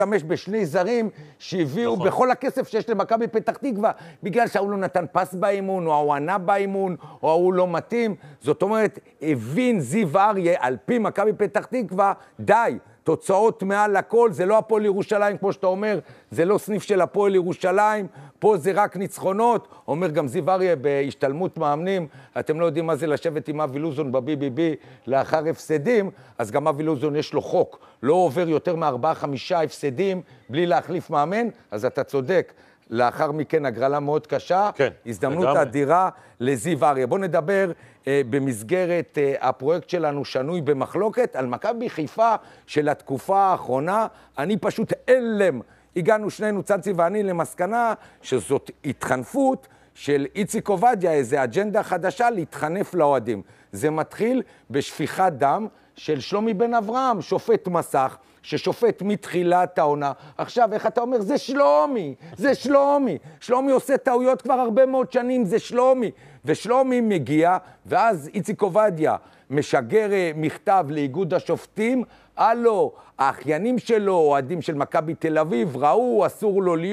להשתמש בשני זרים שהביאו בכל הכסף שיש למכבי פתח תקווה, בגלל שהוא לא נתן פס באימון, או הוא ענה באימון, או הוא לא מתאים. זאת אומרת, הבין זיו אריה, על פי מכבי פתח תקווה, די, תוצאות מעל הכל, זה לא הפועל ירושלים, כמו שאתה אומר, זה לא סניף של הפועל ירושלים, פה זה רק ניצחונות. אומר גם זיו אריה בהשתלמות מאמנים, אתם לא יודעים מה זה לשבת עם אבי לוזון ב-BBB לאחר הפסדים, אז גם אבי לוזון יש לו חוק, לא עובר יותר מ4-5 הפסדים בלי להחליף מאמן, אז אתה צודק. לאחר מכן הגרלה מאוד קשה, כן, הזדמנות אדירה לזיו אריה. בואו נדבר במסגרת הפרויקט שלנו שנוי במחלוקת על מכבי חיפה של התקופה האחרונה. אני פשוט אלם. הגענו שנינו, צאצי ואני, למסקנה שזאת התחנפות של איציק עובדיה, איזו אג'נדה חדשה להתחנף לאוהדים. זה מתחיל בשפיכת דם של שלומי בן אברהם, שופט מסך, ששופט מתחילת העונה. עכשיו, איך אתה אומר? זה שלומי, זה שלומי. שלומי עושה טעויות כבר הרבה מאוד שנים, זה שלומי. ושלומי מגיע, ואז איציק עובדיה משגר מכתב לאיגוד השופטים, הלו, האחיינים שלו, אוהדים של מכבי תל אביב, ראו, אסור לו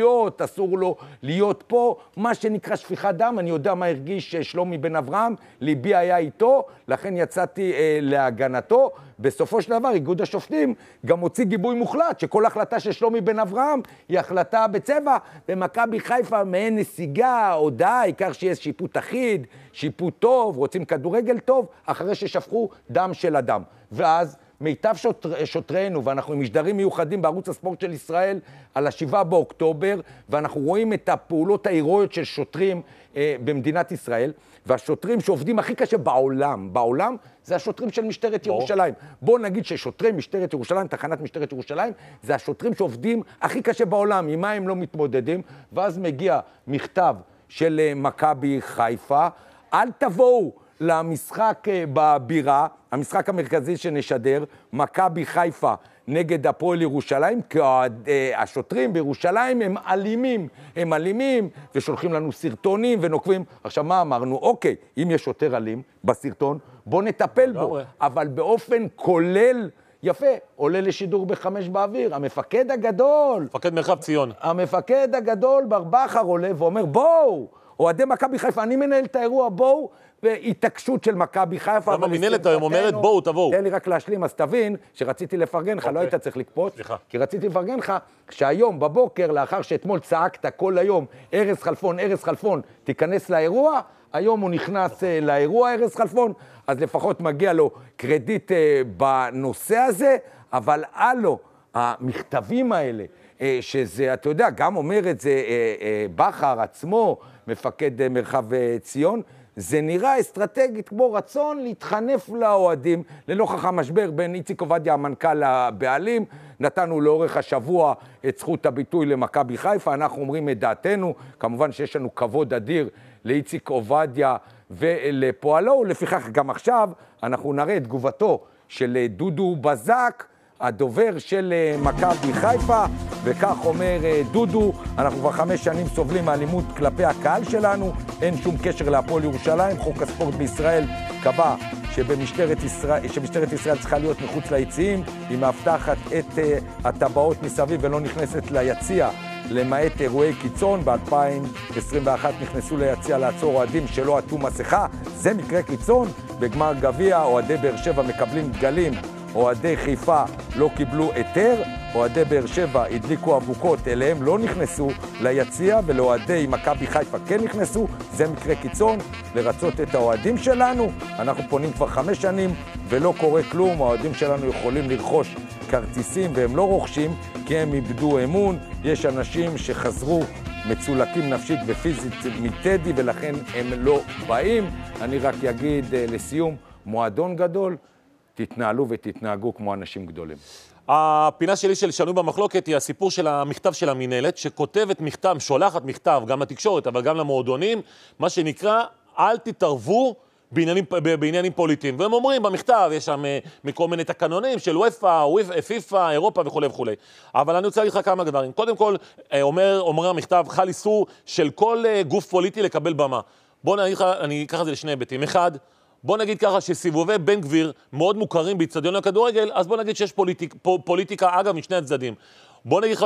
להיות פה, מה שנקרא שפיכת דם. אני יודע מה הרגיש שלומי בן אברהם, ליבי היה איתו, לכן יצאתי להגנתו. בסופו של דבר, איגוד השופטים גם הוציא גיבוי מוחלט, שכל החלטה של שלומי בן אברהם היא החלטה בצבע, ומכבי חיפה מעין נסיגה, או די, העיקר שיהיה שיפוט אחיד, שיפוט טוב, רוצים כדורגל טוב, אחרי ששפכו דם של אדם. ואז מיטב שוטרינו, ואנחנו עם משדרים מיוחדים בערוץ הספורט של ישראל על 7 באוקטובר, ואנחנו רואים את הפעולות ההירואיות של שוטרים במדינת ישראל, והשוטרים שעובדים הכי קשה בעולם זה השוטרים של משטרת ירושלים. בואו נגיד ששוטרי משטרת ירושלים, תחנת משטרת ירושלים, זה השוטרים שעובדים הכי קשה בעולם, עם מה הם לא מתמודדים, ואז מגיע מכתב של מכבי חיפה, אל תבואו למשחק בבירה, המשחק המרכזי שנשדר, מכבי חיפה נגד הפועל ירושלים, כי השוטרים בירושלים הם אלימים, ושולחים לנו סרטונים ונוקבים. עכשיו מה אמרנו? אוקיי, אם יש שוטר אלים בסרטון, בוא נטפל בו, אבל באופן כולל, יפה, עולה לשידור ב5 באוויר, המפקד הגדול, מפקד מרחב ציון, המפקד הגדול בר בכר עולה ואומר, בואו, אוהדי מכבי חיפה, אני מנהל את האירוע, בואו, והתעקשות של מכבי חיפה. למה מנהלת היום אומרת, בואו, תבואו. תן לי רק להשלים, אז תבין שרציתי לפרגן לך, לא היית צריך לקפוץ, כי רציתי לפרגן לך, שהיום בבוקר, לאחר שאתמול צעקת כל היום, ארז חלפון, תיכנס לאירוע, היום הוא נכנס לאירוע, ארז חלפון, אז לפחות מגיע לו קרדיט בנושא הזה, אבל הלו, המכתבים האלה, שזה, אתה יודע, גם אומר את זה בכר עצמו, מפקד מרחב ציון, זה נראה אסטרטגית כמו רצון להתחנף לאוהדים, לנוכח המשבר בין איציק עובדיה המנכ"ל הבעלים, נתנו לאורך השבוע את זכות הביטוי למכבי חיפה, אנחנו אומרים את דעתנו, כמובן שיש לנו כבוד אדיר לאיציק עובדיה ולפועלו, ולפיכך גם עכשיו אנחנו נראה את תגובתו של דודו בזק, הדובר של מכבי חיפה, וכך אומר דודו, אנחנו כבר 5 שנים סובלים מאלימות כלפי הקהל שלנו, אין שום קשר להפועל ירושלים, חוק הספורט בישראל קבע שמשטרת ישראל צריכה להיות מחוץ ליציעים, היא מאבטחת את הטבעות מסביב ולא נכנסת ליציע, למעט אירועי קיצון. ב-2021 נכנסו ליציע לעצור אוהדים שלא עטו מסכה, זה מקרה קיצון. בגמר גביע אוהדי באר שבע מקבלים דגלים, אוהדי חיפה לא קיבלו היתר, אוהדי באר שבע הדליקו אבוקות, אליהם לא נכנסו ליציע, ולאוהדי מכבי חיפה כן נכנסו, זה מקרה קיצון, לרצות את האוהדים שלנו. אנחנו פונים כבר 5 שנים ולא קורה כלום, האוהדים שלנו יכולים לרכוש כרטיסים והם לא רוכשים, כי הם איבדו אמון, יש אנשים שחזרו מצולקים נפשית ופיזית מטדי, ולכן הם לא באים. אני רק אגיד לסיום, מועדון גדול, תתנהלו ותתנהגו כמו אנשים גדולים. הפינה שלי של שנוי במחלוקת היא הסיפור של המכתב של המנהלת, שכותבת מכתב, שולחת מכתב גם לתקשורת, אבל גם למועדונים, מה שנקרא, אל תתערבו בעניינים פוליטיים. והם אומרים במכתב, יש שם מכל מיני תקנונים של וופא, פיפא, אירופה וכו' וכו'. אבל אני רוצה להגיד לך כמה דברים. קודם כל, אומר המכתב, חל איסור של כל גוף פוליטי לקבל במה. בוא נגיד לך, אני אקח את זה לשני היבטים. אחד, בוא נגיד ככה שסיבובי בן גביר מאוד מוכרים באצטדיון הכדורגל, אז בוא נגיד שיש פוליטיקה, אגב, משני הצדדים. בוא נגיד לך